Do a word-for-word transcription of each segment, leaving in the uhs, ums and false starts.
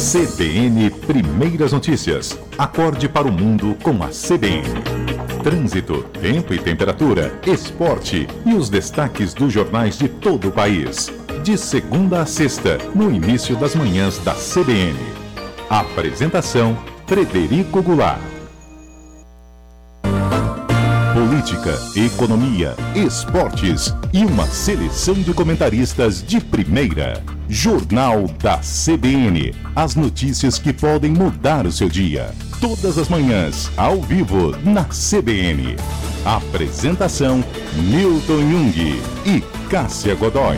C B N Primeiras Notícias. Acorde para o mundo com a C B N. Trânsito, tempo e temperatura, esporte e os destaques dos jornais de todo o país. De segunda a sexta, no início das manhãs da C B N. Apresentação, Frederico Goulart. Política, economia, esportes e uma seleção de comentaristas de primeira. Jornal da C B N. As notícias que podem mudar o seu dia. Todas as manhãs, ao vivo, na C B N. Apresentação, Newton Jung e Cássia Godoy.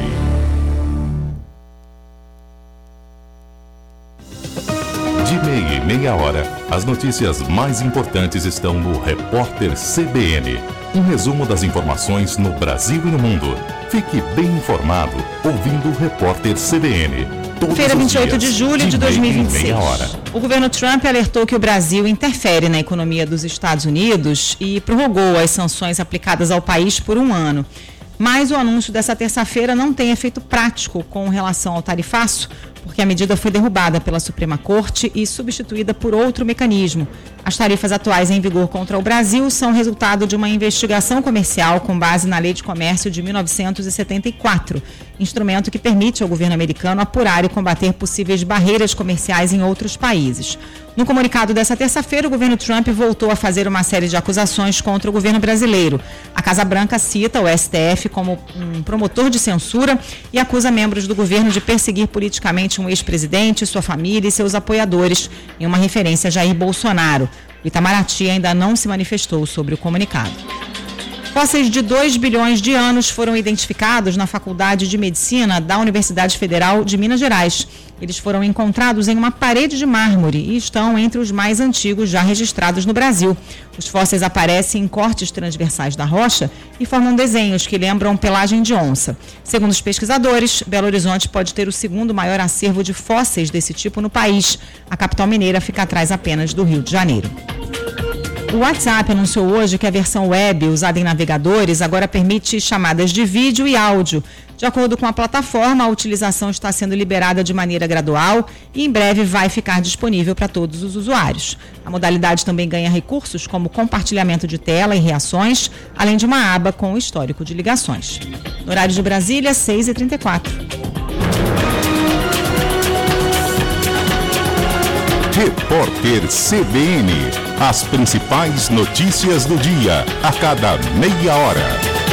De meia e meia hora, as notícias mais importantes estão no Repórter C B N. Um resumo das informações no Brasil e no mundo. Fique bem informado, ouvindo o Repórter C B N. Feira vinte e oito de julho de dois mil e vinte e seis. O governo Trump alertou que o Brasil interfere na economia dos Estados Unidos e prorrogou as sanções aplicadas ao país por um ano. Mas o anúncio dessa terça-feira não tem efeito prático com relação ao tarifaço, porque a medida foi derrubada pela Suprema Corte e substituída por outro mecanismo. As tarifas atuais em vigor contra o Brasil são resultado de uma investigação comercial com base na Lei de Comércio de mil novecentos e setenta e quatro, instrumento que permite ao governo americano apurar e combater possíveis barreiras comerciais em outros países. No comunicado dessa terça-feira, o governo Trump voltou a fazer uma série de acusações contra o governo brasileiro. A Casa Branca cita o S T F como um promotor de censura e acusa membros do governo de perseguir politicamente um ex-presidente, sua família e seus apoiadores, em uma referência a Jair Bolsonaro. O Itamaraty ainda não se manifestou sobre o comunicado. Fósseis de dois bilhões de anos foram identificados na Faculdade de Medicina da Universidade Federal de Minas Gerais. Eles foram encontrados em uma parede de mármore e estão entre os mais antigos já registrados no Brasil. Os fósseis aparecem em cortes transversais da rocha e formam desenhos que lembram pelagem de onça. Segundo os pesquisadores, Belo Horizonte pode ter o segundo maior acervo de fósseis desse tipo no país. A capital mineira fica atrás apenas do Rio de Janeiro. O WhatsApp anunciou hoje que a versão web usada em navegadores agora permite chamadas de vídeo e áudio. De acordo com a plataforma, a utilização está sendo liberada de maneira gradual e em breve vai ficar disponível para todos os usuários. A modalidade também ganha recursos como compartilhamento de tela e reações, além de uma aba com o histórico de ligações. No horário de Brasília, seis e trinta e quatro. Repórter C B N. As principais notícias do dia, a cada meia hora.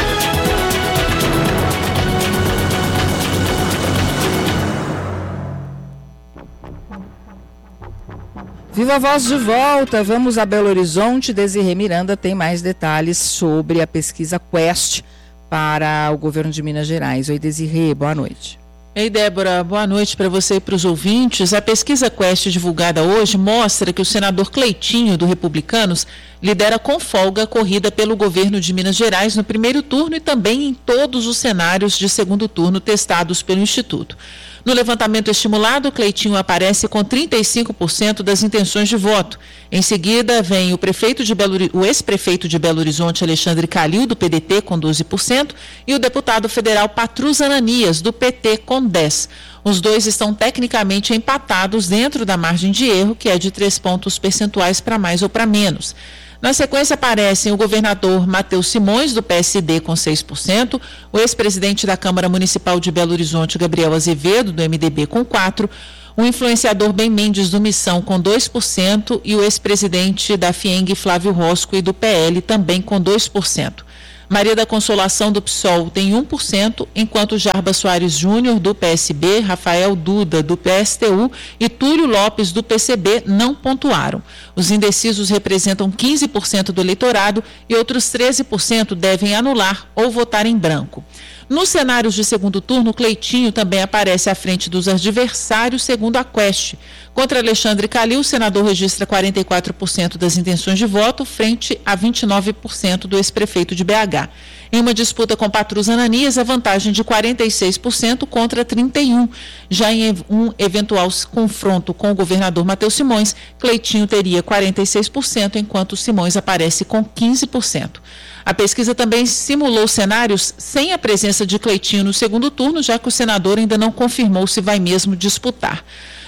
Viva a Voz de volta, vamos a Belo Horizonte. Desirê Miranda tem mais detalhes sobre a pesquisa Quest para o governo de Minas Gerais. Oi, Desirê, boa noite. Ei, Débora, boa noite para você e para os ouvintes. A pesquisa Quest divulgada hoje mostra que o senador Cleitinho, do Republicanos, lidera com folga a corrida pelo governo de Minas Gerais no primeiro turno e também em todos os cenários de segundo turno testados pelo Instituto. No levantamento estimulado, Cleitinho aparece com trinta e cinco por cento das intenções de voto. Em seguida, vem o, prefeito de Belo, o ex-prefeito de Belo Horizonte, Alexandre Calil, do P D T, com doze por cento, e o deputado federal Patrus Ananias, do P T, com dez por cento. Os dois estão tecnicamente empatados dentro da margem de erro, que é de três pontos percentuais para mais ou para menos. Na sequência aparecem o governador Matheus Simões, do P S D, com seis por cento, o ex-presidente da Câmara Municipal de Belo Horizonte, Gabriel Azevedo, do M D B, com quatro por cento, o influenciador Ben Mendes, do Missão, com dois por cento, e o ex-presidente da FIENG, Flávio Rosco, e do P L, também com dois por cento. Maria da Consolação, do P SOL, tem um por cento, enquanto Jarba Soares Júnior, do P S B, Rafael Duda, do P S T U e Túlio Lopes, do P C B, não pontuaram. Os indecisos representam quinze por cento do eleitorado e outros treze por cento devem anular ou votar em branco. Nos cenários de segundo turno, Cleitinho também aparece à frente dos adversários, segundo a Quest. Contra Alexandre Calil, o senador registra quarenta e quatro por cento das intenções de voto, frente a vinte e nove por cento do ex-prefeito de B H. Em uma disputa com Patrus Ananias, a vantagem de quarenta e seis por cento contra trinta e um por cento. Já em um eventual confronto com o governador Matheus Simões, Cleitinho teria quarenta e seis por cento, enquanto Simões aparece com quinze por cento. A pesquisa também simulou cenários sem a presença de Cleitinho no segundo turno, já que o senador ainda não confirmou se vai mesmo disputar.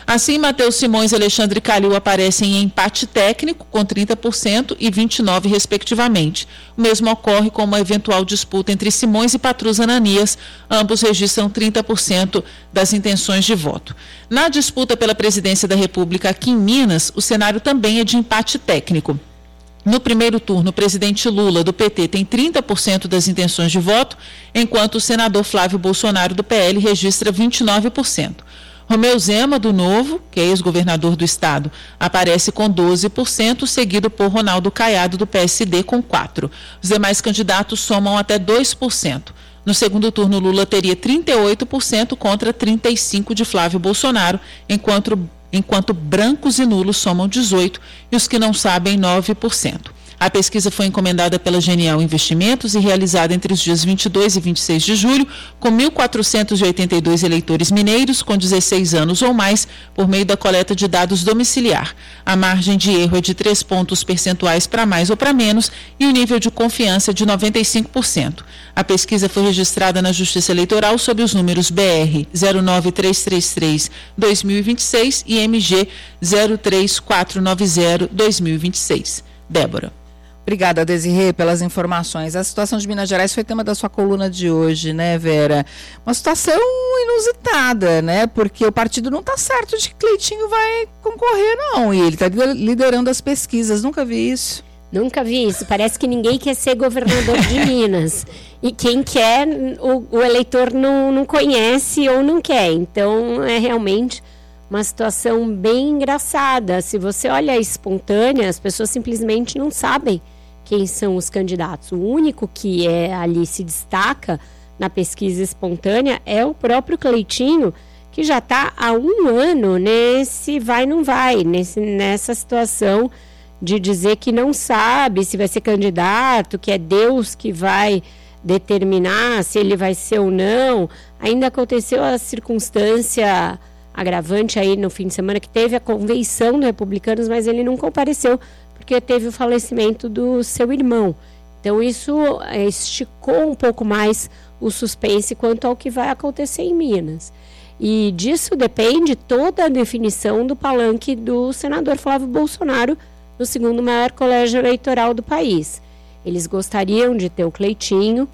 Assim, Matheus Simões e Alexandre Calil aparecem em empate técnico, com trinta por cento e vinte e nove por cento, respectivamente. O mesmo ocorre com uma eventual disputa entre Simões e Patrus Ananias. Ambos registram trinta por cento das intenções de voto. Na disputa pela presidência da República aqui em Minas, o cenário também é de empate técnico. No primeiro turno, o presidente Lula, do P T, tem trinta por cento das intenções de voto, enquanto o senador Flávio Bolsonaro, do P L, registra vinte e nove por cento. Romeu Zema, do Novo, que é ex-governador do estado, aparece com doze por cento, seguido por Ronaldo Caiado, do P S D, com quatro por cento. Os demais candidatos somam até dois por cento. No segundo turno, Lula teria trinta e oito por cento contra trinta e cinco por cento de Flávio Bolsonaro, enquanto, enquanto brancos e nulos somam dezoito por cento e os que não sabem, nove por cento. A pesquisa foi encomendada pela Genial Investimentos e realizada entre os dias vinte e dois e vinte e seis de julho, com mil quatrocentos e oitenta e dois eleitores mineiros com dezesseis anos ou mais, por meio da coleta de dados domiciliar. A margem de erro é de três pontos percentuais para mais ou para menos e o nível de confiança é de noventa e cinco por cento. A pesquisa foi registrada na Justiça Eleitoral sob os números B R zero nove três três três barra dois mil e vinte e seis e M G zero três quatro nove zero barra dois mil e vinte e seis. Débora. Obrigada, Desirê, pelas informações. A situação de Minas Gerais foi tema da sua coluna de hoje, né, Vera? Uma situação inusitada, né? Porque o partido não está certo de que Cleitinho vai concorrer, não. E ele está liderando as pesquisas. Nunca vi isso. Nunca vi isso. Parece que ninguém quer ser governador de Minas. E quem quer, o, o eleitor não, não conhece ou não quer. Então, é realmente uma situação bem engraçada. Se você olha a espontânea, as pessoas simplesmente não sabem quem são os candidatos. O único que é, ali se destaca na pesquisa espontânea é o próprio Cleitinho, que já está há um ano nesse vai não vai, nesse, nessa situação de dizer que não sabe se vai ser candidato, que é Deus que vai determinar se ele vai ser ou não. Ainda aconteceu a circunstância agravante aí no fim de semana, que teve a convenção do Republicanos, mas ele não compareceu, porque teve o falecimento do seu irmão. Então isso é, esticou um pouco mais o suspense quanto ao que vai acontecer em Minas. E disso depende toda a definição do palanque do senador Flávio Bolsonaro no segundo maior colégio eleitoral do país. Eles gostariam de ter o Cleitinho,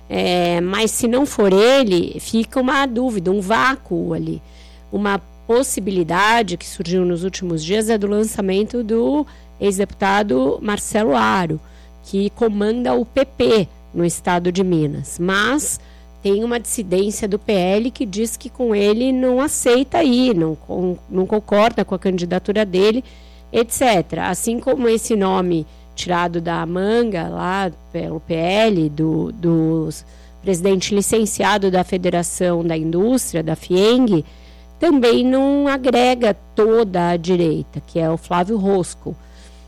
é, mas se não for ele, fica uma dúvida, um vácuo ali. Uma possibilidade que surgiu nos últimos dias é do lançamento do ex-deputado Marcelo Aro, que comanda o P P no estado de Minas. Mas tem uma dissidência do P L que diz que com ele não aceita ir, não, não concorda com a candidatura dele, etcétera. Assim como esse nome tirado da manga lá pelo P L, do, do presidente licenciado da Federação da Indústria, da FIENG, também não agrega toda a direita, que é o Flávio Rosco.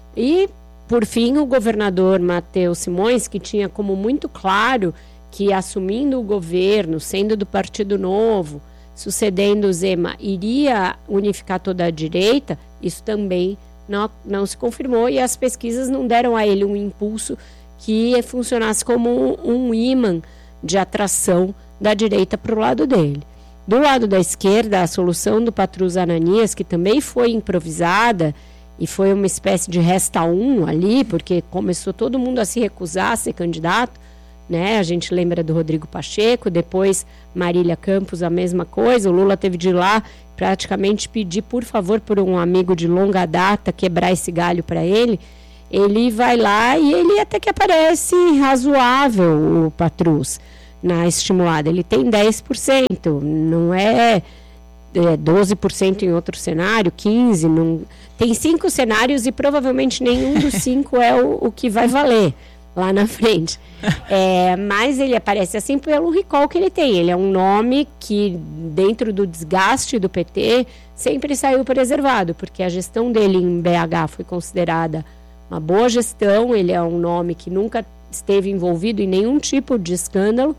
E, por fim, o governador Matheus Simões, que tinha como muito claro que, assumindo o governo, sendo do Partido Novo, sucedendo o Zema, iria unificar toda a direita, isso também não, não se confirmou e as pesquisas não deram a ele um impulso que funcionasse como um, um imã de atração da direita para o lado dele. Do lado da esquerda, a solução do Patrus Ananias, que também foi improvisada e foi uma espécie de resta um ali, porque começou todo mundo a se recusar a ser candidato, né? A gente lembra do Rodrigo Pacheco, depois Marília Campos, a mesma coisa. O Lula teve de ir lá praticamente pedir, por favor, por um amigo de longa data, quebrar esse galho para ele. Ele vai lá e ele até que aparece razoável, o Patrus, na estimulada. Ele tem dez por cento, não é, é doze por cento em outro cenário, quinze por cento. Não, tem cinco cenários e provavelmente nenhum dos cinco é o, o que vai valer lá na frente. É, mas ele aparece assim pelo recall que ele tem. Ele é um nome que, dentro do desgaste do P T, sempre saiu preservado, porque a gestão dele em B H foi considerada uma boa gestão. Ele é um nome que nunca esteve envolvido em nenhum tipo de escândalo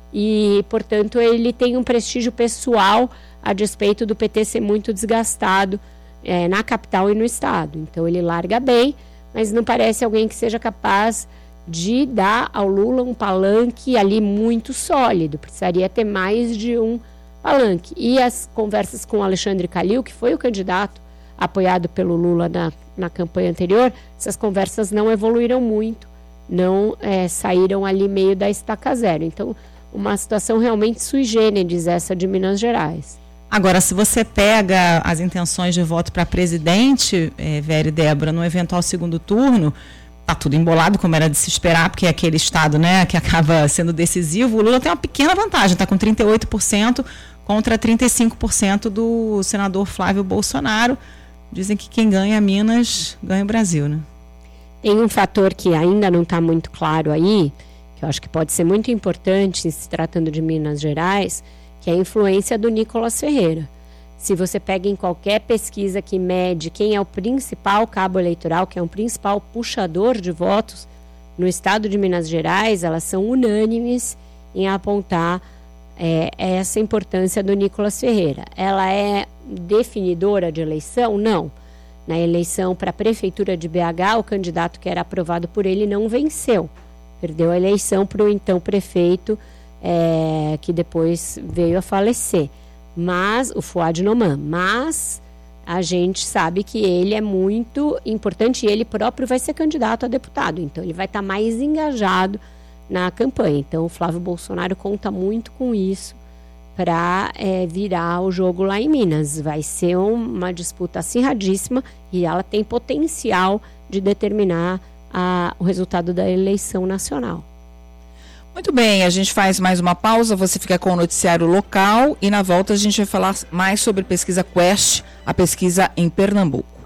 e, portanto, ele tem um prestígio pessoal a despeito do P T ser muito desgastado é, na capital e no estado. Então ele larga bem, mas não parece alguém que seja capaz de dar ao Lula um palanque ali muito sólido. Precisaria ter mais de um palanque. E as conversas com Alexandre Calil, que foi o candidato apoiado pelo Lula na, na campanha anterior, essas conversas não evoluíram muito, não é, saíram ali meio da estaca zero. Então, uma situação realmente sui generis essa de Minas Gerais. Agora, se você pega as intenções de voto para presidente, é, Vera e Débora, no eventual segundo turno, tá tudo embolado, como era de se esperar, porque é aquele estado, né, que acaba sendo decisivo. O Lula tem uma pequena vantagem, está com trinta e oito por cento contra trinta e cinco por cento do senador Flávio Bolsonaro. Dizem que quem ganha Minas ganha o Brasil, né? Tem um fator que ainda não está muito claro aí, que eu acho que pode ser muito importante se tratando de Minas Gerais, que é a influência do Nicolas Ferreira. Se você pega em qualquer pesquisa que mede quem é o principal cabo eleitoral, que é o principal puxador de votos no estado de Minas Gerais, elas são unânimes em apontar é, essa importância do Nicolas Ferreira. Ela é definidora de eleição? Não. Na eleição para a prefeitura de B H, o candidato que era aprovado por ele não venceu. Perdeu a eleição para o então prefeito, é, que depois veio a falecer. Mas, o Fouad Noman, mas a gente sabe que ele é muito importante e ele próprio vai ser candidato a deputado, então ele vai estar mais engajado na campanha. Então o Flávio Bolsonaro conta muito com isso para é, virar o jogo lá em Minas. Vai ser uma disputa acirradíssima e ela tem potencial de determinar a, o resultado da eleição nacional. Muito bem, a gente faz mais uma pausa, você fica com o noticiário local e na volta a gente vai falar mais sobre pesquisa Quest, a pesquisa em Pernambuco.